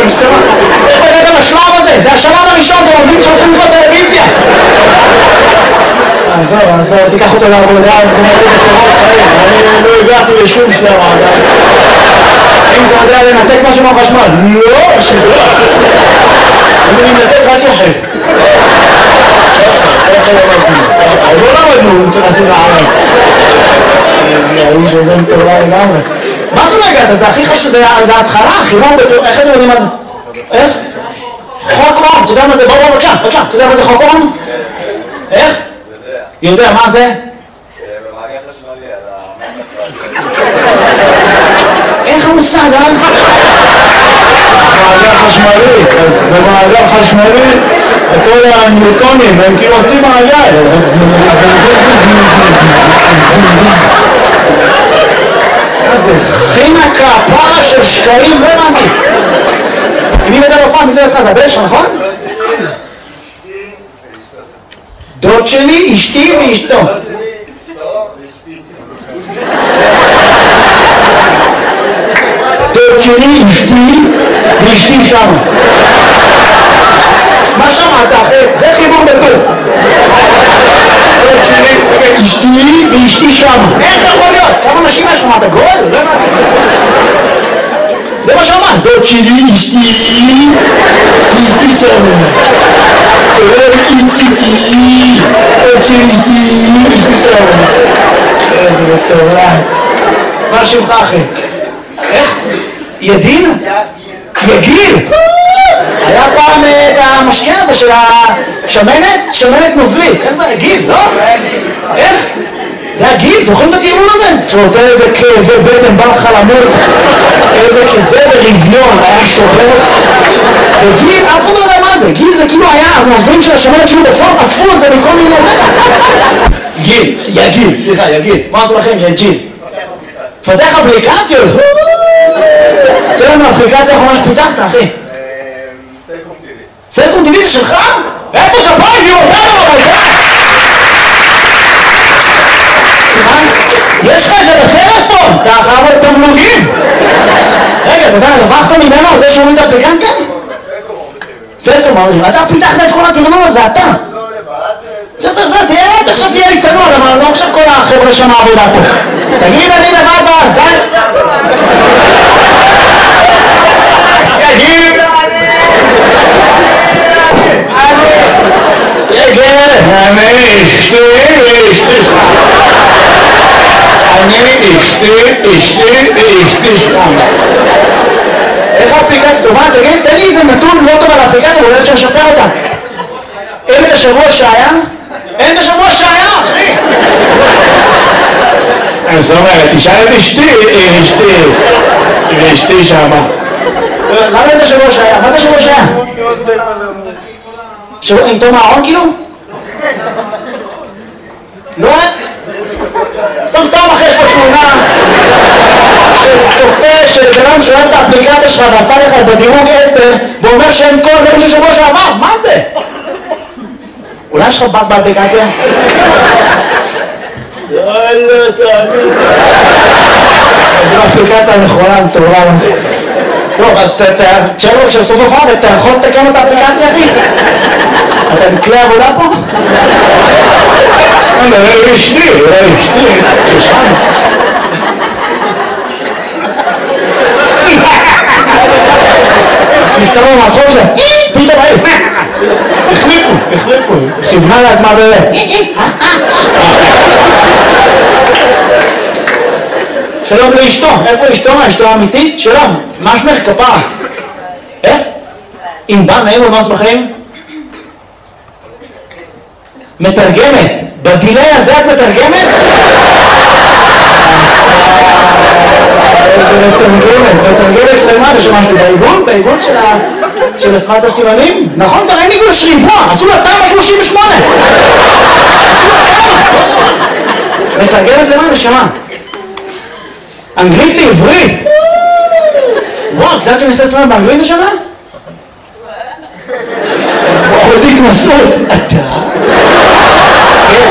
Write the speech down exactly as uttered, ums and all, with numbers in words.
נשמה. איך הגעת לשלב הזה? זה השלב הראשון, זה עובדים שהולכים לקרוא טלוויזיה. עזוב, עזוב, תיקח אותו לעבודה, זה מרגיש לקורות חיים. אני לא הגעתי לשום שלב עדיין. אם אתה יודע לנתק משהו מהחשמל, לא, שלא. אני מנתק רק יחס. לא למדנו, נצטרצים לערב. שהאיש הזה מטורלה לגמרי. מה זה לא הגעת? זה הכי חשוב, זה ההתחלה, חימום בטור, איך אתם יודעים מה זה? איך? חוק אום, אתה יודע מה זה? בוא בוא בבקשה, בבקשה, אתה יודע מה זה חוק אום? איך? יודע, מה זה? במעגל חשמלי על המעגל. איך המושג, אה? מעגל חשמלי, אז במעגל חשמלי כל הניוטונים הם כאילו עושים מעגל, אז זה חינקה, פרה של שקעים, לא הבנתי. אם היא בדל אופה, מי זה לך? זה הבן שלך, נכון? דוד שלי, אשתי ואשתו. דוד שלי, אשתי ואשתי שם. מה שמעת אחי? זה חיבור בטוב. דוד שלי, אשתי ואשתי שם. איך אתה יכול להיות? כמה נשים יש לך? מה אתה גול? לא הבנתי. זה מה שאמרת. דוד שלי, אשתי ואשתי שם. איציצי, עוד שלישתי, אשתי שם. איזה מטורף. מה שמך אחי? איך? ידין? יגיל? היה פעם את המשקה הזה של השמנת, שמנת נוזלית. איך זה? יגיל, לא? איך? זה הגיל, זוכרים את הטיעון הזה? שנותן איזה כאבי בטן, בא לך למות, איזה כזה ברביון, היה שובר. וגיל, אף אחד לא יודע מה זה, גיל זה כאילו היה, הנוזלים של השמנת שלו בסוף, אספו את זה מכל מיני... גיל, יגיל, סליחה, יגיל, מה עשו לכם? יגיל. פתח אפליקציות? תן לנו אפליקציה האחרונה שפיתחת, אחי. סלקום טיווי. סלקום טיווי זה שלך? איפה כפיים? יהיו אותנו אבל זה? יש לך את זה בטלפון, אתה חייב את תמלוגים. רגע, אז אתה הרווחת ממנו על זה שהוא את האפליקציה? סלקום אומרים, אתה פיתחת את כל התרנון הזה, אתה. עכשיו זה, זה, תהיה, עכשיו תהיה לי צנוע, אבל לא עכשיו כל החבר'ה שם העבודה פה. תגיד, אני לבד בעזן. יגיד. יגיד. אני אשתי ואשתי שם. אני אשתי, אשתי ואשתי שם. איך האפליקציה טובה? תגיד, תן לי איזה נתון לא טוב על האפליקציה, ואולי אפשר לשפר אותה. אין את השבוע שהיה? אין את השבוע שהיה, אחי! אז זאת אומרת, תשאל את אשתי, אשתי, ואשתי שמה. למה אין את השבוע שהיה? מה זה השבוע שהיה? שבוע עם תום הארון כאילו? לא? סתם סתם אחרי יש פה תמונה של צופה של גנם שאוהב את האפליקציה שלך ועשה לך בדירוג עשר ואומר שאין כל הדברים של שבוע שעבר, מה זה? אולי יש לך בת באפליקציה? לא, לא, תאמין. זו האפליקציה הנכונה, מטורף הזה. טוב, אז תשאר לו כשבסוף הופעה, אתה יכול לתקן את האפליקציה, אחי? אתה בכלי עבודה פה? לא, לא, אשתי, לא, אשתי, ששם. נפתרו מהצחוק שלהם, פתאום היי, החליפו, החליפו, כיוונה לעצמה בזה. שלום לאשתו, איפה אשתו? אשתו האמיתית? שלום, מה שמך כפרה? איך? אם בא נעים ומה שמחים? מתרגמת, בגילי הזה את מתרגמת? איזה מתרגמת, מתרגמת למה? ושמשהו בעיגון? בעיגון של שפת הסימנים? נכון, כבר אין עיגון של ריבוע, עשו לה תמ"א שלושים ושמונה. עשו לה תמ"א. מתרגמת למה? נשמה. אנגלית לעברית. וואו, את יודעת שאני עושה סטנדאפ באנגלית השנה? וואו, איזה התנסות. אתה?